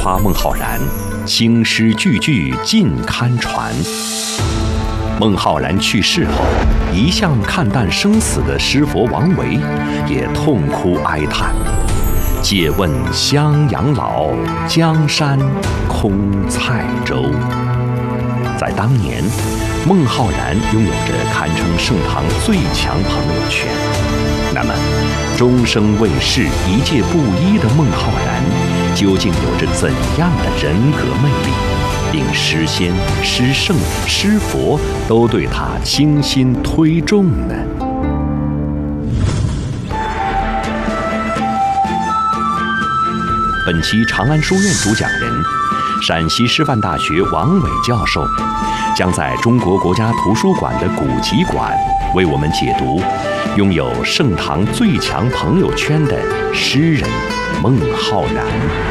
夸孟浩然，兴诗句句尽堪传。孟浩然去世后，一向看淡生死的诗佛王维也痛哭哀叹。借问襄阳老，江山空塞舟。在当年，孟浩然拥有着堪称盛唐最强朋友圈。那么，终生为世、一介布衣的孟浩然，究竟有着怎样的人格魅力，令诗仙、诗圣、诗佛都对他倾心推重呢？本期长安书院主讲人，陕西师范大学王伟教授，将在中国国家图书馆的古籍馆为我们解读拥有盛唐最强朋友圈的诗人孟浩然。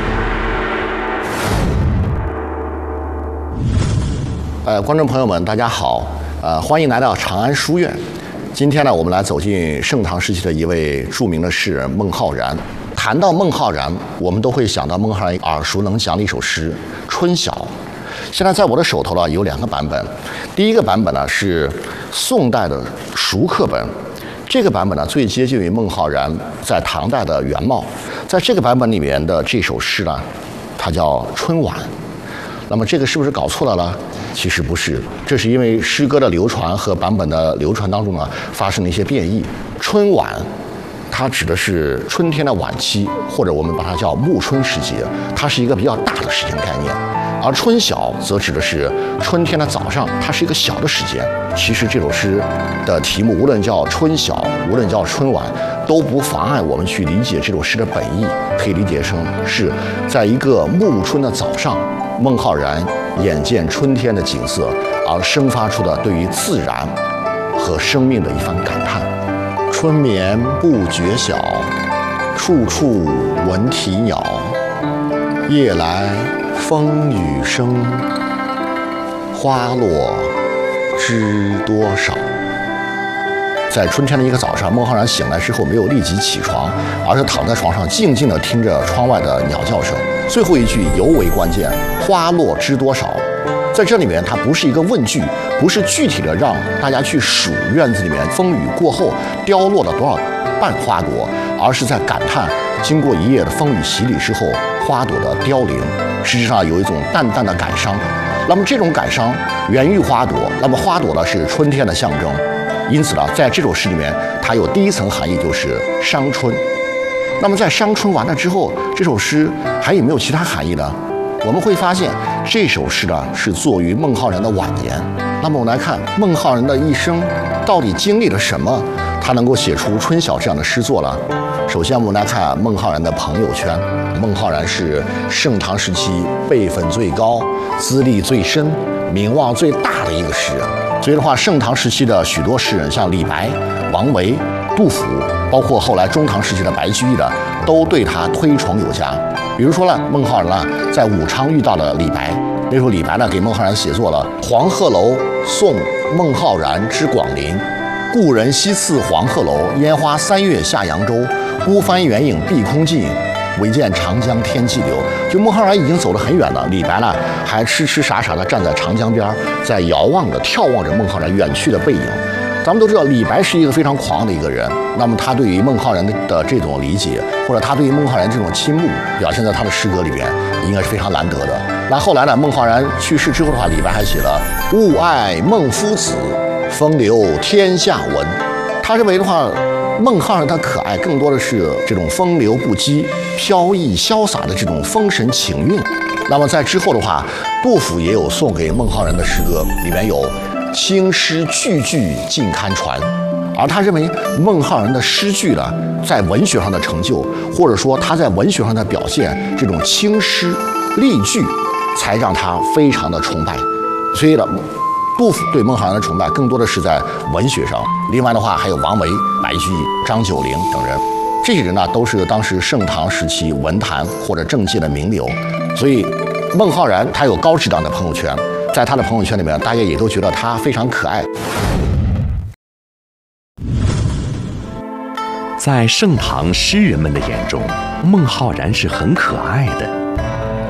观众朋友们，大家好，欢迎来到长安书院。今天呢，我们来走进盛唐时期的一位著名的诗人孟浩然。谈到孟浩然，我们都会想到孟浩然耳熟能详的一首诗《春晓》。现在在我的手头呢有两个版本，第一个版本呢是宋代的熟刻本，这个版本呢最接近于孟浩然在唐代的原貌。在这个版本里面的这首诗呢，它叫《春晚》。那么这个是不是搞错了呢？其实不是，这是因为诗歌的流传和版本的流传当中呢发生了一些变异。春晚它指的是春天的晚期，或者我们把它叫暮春时节，它是一个比较大的时间概念。而春晓则指的是春天的早上，它是一个小的时间。其实这首诗的题目无论叫春晓，无论叫春晚，都不妨碍我们去理解这首诗的本意，可以理解成是在一个暮春的早上，孟浩然眼见春天的景色，而生发出的对于自然和生命的一番感叹。春眠不觉晓，处处闻啼鸟。夜来风雨声，花落知多少。在春天的一个早上，孟浩然醒来之后没有立即起床，而是躺在床上静静地听着窗外的鸟叫声。最后一句尤为关键，花落知多少。在这里面，它不是一个问句，不是具体的让大家去数院子里面风雨过后凋落了多少瓣花朵，而是在感叹经过一夜的风雨洗礼之后花朵的凋零，实际上有一种淡淡的感伤。那么这种感伤源于花朵，那么花朵呢是春天的象征，因此呢，在这首诗里面，它有第一层含义就是伤春。那么在伤春完了之后，这首诗还有没有其他含义呢？我们会发现这首诗呢是作于孟浩然的晚年。那么我们来看孟浩然的一生到底经历了什么，他能够写出《春晓》这样的诗作了。首先我们来看孟浩然的朋友圈。孟浩然是盛唐时期辈分最高、资历最深、名望最大的一个诗人。所以的话，盛唐时期的许多诗人，像李白、王维、杜甫，包括后来中唐时期的白居易的，都对他推崇有加。比如说呢，孟浩然呢在武昌遇到了李白，那时候李白呢给孟浩然写作了《黄鹤楼送孟浩然之广陵》，故人西次黄鹤楼，烟花3月下扬州。孤帆远影碧空尽，唯见长江天际流。就孟浩然已经走得很远了，李白呢还痴痴傻傻地站在长江边，在遥望着、眺望着孟浩然远去的背影。咱们都知道，李白是一个非常狂的一个人。那么他对于孟浩然的这种理解，或者他对于孟浩然这种倾慕，表现在他的诗歌里面，应该是非常难得的。那后来呢，孟浩然去世之后的话，李白还写了“勿爱孟夫子，风流天下闻”。他认为的话，孟浩然他可爱更多的是这种风流不羁、飘逸潇洒的这种风神情韵。那么在之后的话，杜甫也有送给孟浩然的诗歌，里面有兴诗句句尽堪传。而他认为孟浩然的诗句呢，在文学上的成就，或者说他在文学上的表现，这种轻诗丽句，才让他非常的崇拜。所以呢，杜甫对孟浩然的崇拜更多的是在文学上。另外的话，还有王维、白居易、张九龄等人，这些人呢都是当时盛唐时期文坛或者政界的名流。所以孟浩然他有高质量的朋友圈，在他的朋友圈里面，大家也都觉得他非常可爱。 在盛唐诗人们的眼中，孟浩然是很可爱的。